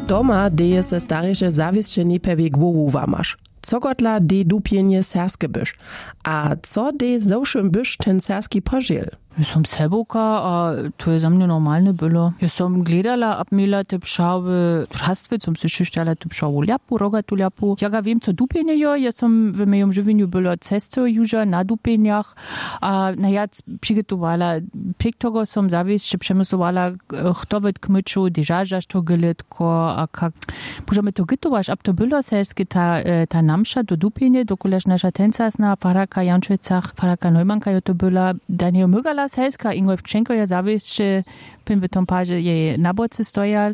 Doma deje se starejsze zawieszcze niepewie głowu masz. Co gotla de dupienie serskie byś? A co de zowszym byś ten serski pożyl? Ja som Serbowka, a to je za mnie normalne było. Ja som gledala abmila te pšawy, rastwy, som se szyszczala te pšawu liapu, rogatu liapu. Ja ga wiem, co dupienie jo, ja som w moim żywieniu było cesto juża na dupieniach, a na ja przygotowala, piektogo som zawieszcze przemysłowala, kto wet kmyczu, deżażasz to gyletko, a kak, możemy to gytować, ab to było serskie, ta namsza do dupienie, dokuleż nasza tencasna, faraka Janczecach, faraka Neumanka jo to była, Daniel Mögala Selska, Ingolf Kszenko je zawieszcze, pym w tom parze je na boce stojal.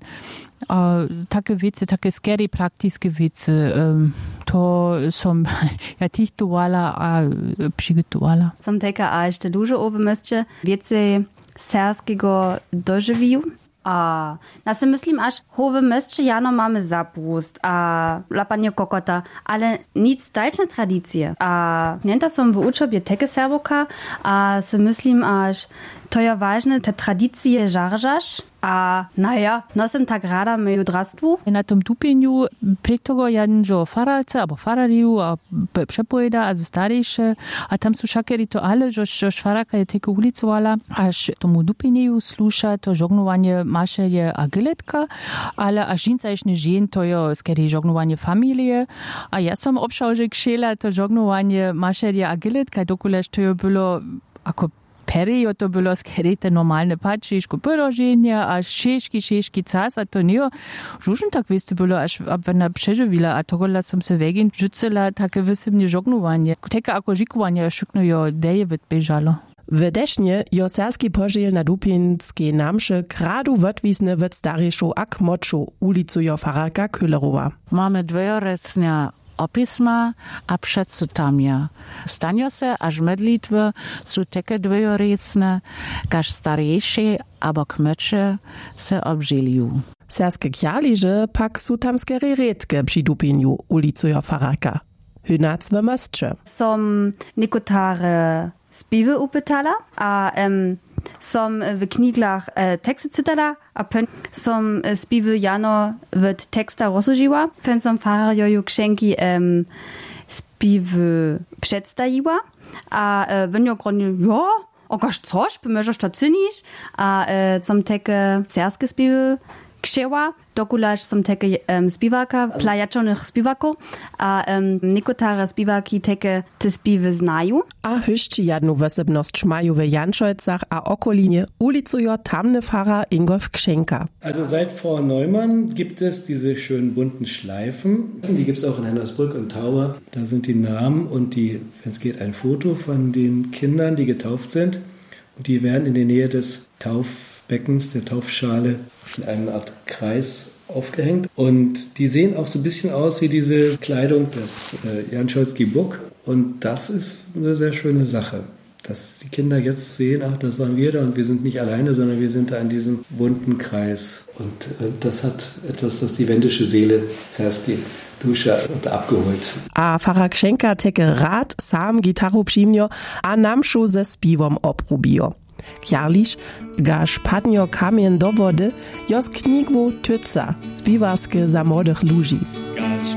Takie wiece, takie scary praktiskie wiece, to som ja tichtovala a przygotovala. Som teka a jeszcze dużo obmysće wiece serskiego dożywiu. A na si myslím, až hove mestče jano máme zapust a lapanie kokota, ale nic dajčne tradicie. A nenta som v učobie teke serboka a si myslím, až to je vážne, te tradicie žaržaš a naja, nosim tak rada meju drastvu. Na tom dupieniu priektogo jeden jo faralce, abo farariu, a przepojeda, also starejsze, a tam su všake rituale, jož faraka je teke ulicovala, až tomu dupieniu sluša, to žognovanie mašelje a giletka, ale až žincajšne žen, to je skeri žognovanie familije, a ja som obšao, že kšela to žognovanie mašelje a giletka, dokulež to je bilo ako Perio to było skerite normalne pačiško pyroženje, a šeški cas, a to nie žužen tak veste było, až abvena przeżywila, a togola som se vegin žucela takie wysybne žognovanie. Teka ako žikovanie šukno jo deje bežalo. W desznie jo serski pożyl na dupińskie namsze kradu wotwisne wet starejszą ak moczu ulicu jo faraka Köhlerowa. Mamy dwojorecnia opisma a przedsutamia. Stanio se, aż medlitwy są takie dwojorecne, każ starejsze abo kmycze se obżyliu. Serskie kjaliże pak su tam skere redke przy dupiniu ulicu jo faraka. Hynac w mostcze. Som nikotare spiwy upytala, a som w kniglach teksty cytala, a pen som spiwy jano w teksta rozłożyła. Pen som farar joju Kszenki spiwy przedstawiła, a wynio gronie, ja, okaż coś, pomyślasz to cynisz, a som teke serskie spiwy kšewa, dokulaž som teke spivaka, plajačonych spivaków, a niekotare spivaki teke te spiwy znają. A hyšći jednu wesebność mają w Jančojcach a okolinie ulicujo tamne Pfarrer Ingolf Kszenka. Also seit Frau Neumann gibt es diese schönen bunten Schleifen. Die gibt es auch in Hennersbrück und Tauber. Da sind die Namen und wenn es geht, ein Foto von den Kindern, die getauft sind. Und die werden in der Nähe des Taufbeckens, der Taufschale, in einer Art Kreis aufgehängt. Und die sehen auch so ein bisschen aus wie diese Kleidung des Jan Scholzky-Buck. Und das ist eine sehr schöne Sache, dass die Kinder jetzt sehen, ach, das waren wir da und wir sind nicht alleine, sondern wir sind da in diesem bunten Kreis. Und das hat etwas, das die wendische Seele Sersky Dusza abgeholt. A Pfarrer Kszenka teke rad sam gitaru přimnjo a namšu ze spivom oprubio. Kjarliš gaš padnjo kamien do wody, jos knigwu tyca, spiwarske za młodych ludzi.